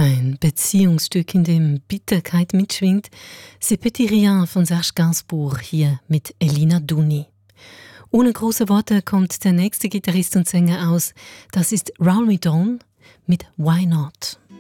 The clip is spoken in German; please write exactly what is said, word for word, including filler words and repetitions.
Ein Beziehungsstück, in dem Bitterkeit mitschwingt. C'est Petit Rien von Serge Gainsbourg hier mit Elina Duni. Ohne große Worte kommt der nächste Gitarrist und Sänger aus. Das ist Roll Me Down mit Why Not.